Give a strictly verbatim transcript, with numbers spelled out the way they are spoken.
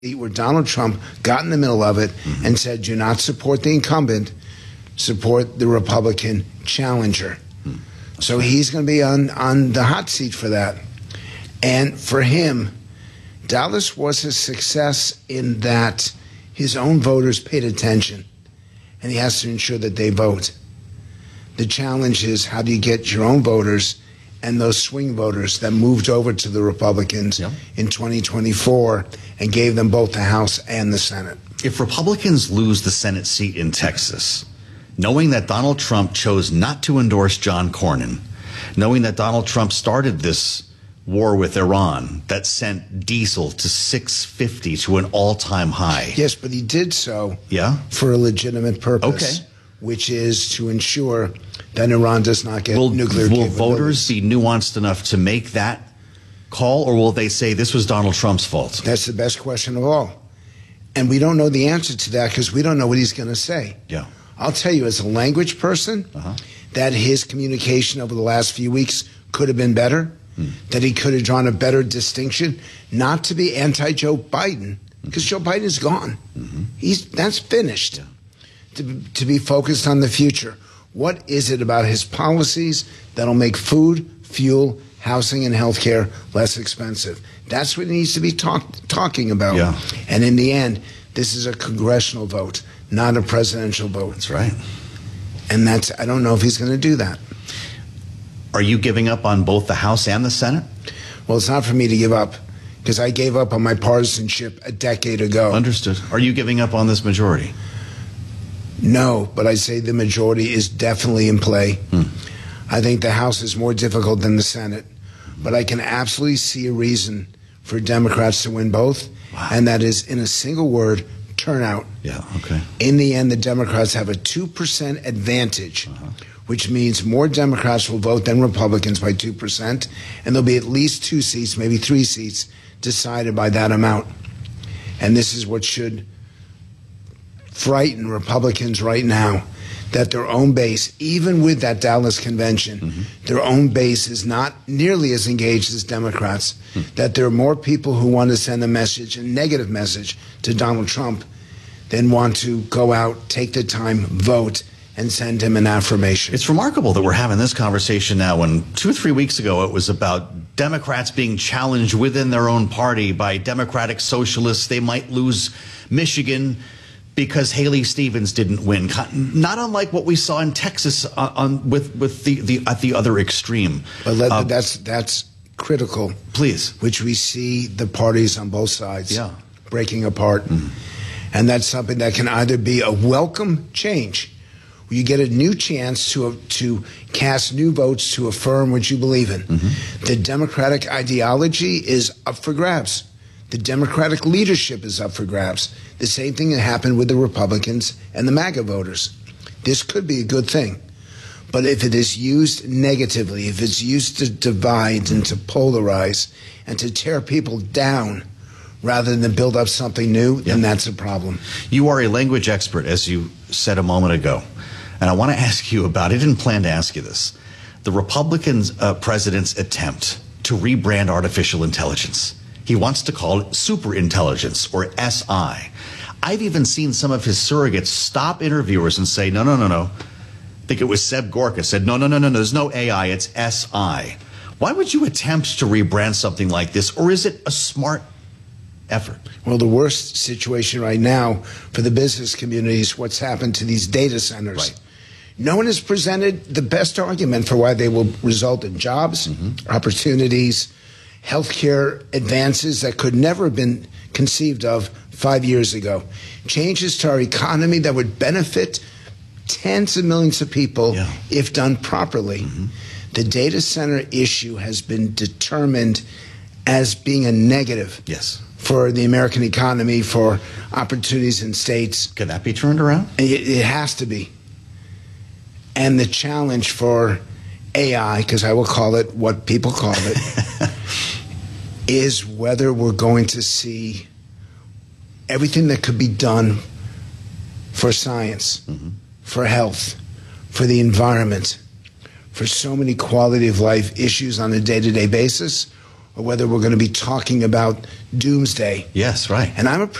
where Donald Trump got in the middle of it mm-hmm. and said, do not support the incumbent, support the Republican challenger. Mm-hmm. So he's going to be on, on the hot seat for that. And for him, Dallas was a success in that his own voters paid attention, and he has to ensure that they vote. The challenge is, how do you get your own voters and those swing voters that moved over to the Republicans yep. in twenty twenty-four and gave them both the House and the Senate? If Republicans lose the Senate seat in Texas, knowing that Donald Trump chose not to endorse John Cornyn, knowing that Donald Trump started this war with Iran that sent diesel to six fifty to an all-time high. Yes, but he did so yeah? for a legitimate purpose, okay. which is to ensure that Iran does not get will, nuclear Will capabilities. Voters be nuanced enough to make that call, or will they say this was Donald Trump's fault? That's the best question of all. And we don't know the answer to that because we don't know what he's going to say. Yeah. I'll tell you, as a language person, uh-huh. that his communication over the last few weeks could have been better, hmm. that he could have drawn a better distinction, not to be anti-Joe Biden, because mm-hmm. Joe Biden is gone. Mm-hmm. He's that's finished. Yeah. To, to be focused on the future. What is it about his policies that'll make food, fuel, housing, and health care less expensive? That's what he needs to be talk, talking about. Yeah. And in the end, this is a congressional vote, not a presidential vote. That's right. And that's, I don't know if he's going to do that. Are you giving up on both the House and the Senate? Well, it's not for me to give up, because I gave up on my partisanship a decade ago. Understood. Are you giving up on this majority? No, but I say the majority is definitely in play. Hmm. I think the House is more difficult than the Senate, but I can absolutely see a reason for Democrats to win both, wow. and that is, in a single word, turnout. Yeah, okay. In the end, the Democrats have a two percent advantage, uh-huh. which means more Democrats will vote than Republicans by two percent, and there'll be at least two seats, maybe three seats, decided by that amount. And this is what should frighten Republicans right now, that their own base, even with that Dallas convention, mm-hmm. their own base is not nearly as engaged as Democrats, mm. that there are more people who want to send a message, a negative message, to Donald Trump than want to go out, take the time, vote, and send him an affirmation. It's remarkable that we're having this conversation now when two or three weeks ago it was about Democrats being challenged within their own party by Democratic socialists. They might lose Michigan because Haley Stevens didn't win, not unlike what we saw in Texas on, on with with the, the at the other extreme. But let, uh, that's that's critical. Please, which we see the parties on both sides yeah. breaking apart, mm. and that's something that can either be a welcome change, where you get a new chance to to cast new votes to affirm what you believe in. Mm-hmm. The Democratic ideology is up for grabs. The Democratic leadership is up for grabs. The same thing that happened with the Republicans and the MAGA voters. This could be a good thing. But if it is used negatively, if it's used to divide and to polarize and to tear people down rather than build up something new, yep. then that's a problem. You are a language expert, as you said a moment ago. And I want to ask you about, I didn't plan to ask you this, the Republican uh, president's attempt to rebrand artificial intelligence. He wants to call it superintelligence, or S I. I've even seen some of his surrogates stop interviewers and say, no, no, no, no. I think it was Seb Gorka said, no, no, no, no, no, there's no A I, it's S I. Why would you attempt to rebrand something like this, or is it a smart effort? Well, the worst situation right now for the business community is what's happened to these data centers. Right. No one has presented the best argument for why they will result in jobs, mm-hmm. opportunities, healthcare advances that could never have been conceived of five years ago. Changes to our economy that would benefit tens of millions of people yeah. if done properly. Mm-hmm. The data center issue has been determined as being a negative yes. for the American economy, for opportunities in states. Could that be turned around? It, it has to be. And the challenge for A I, because I will call it what people call it, is whether we're going to see everything that could be done for science, mm-hmm. for health, for the environment, for so many quality of life issues on a day-to-day basis, or whether we're going to be talking about doomsday. Yes, right. And I'm a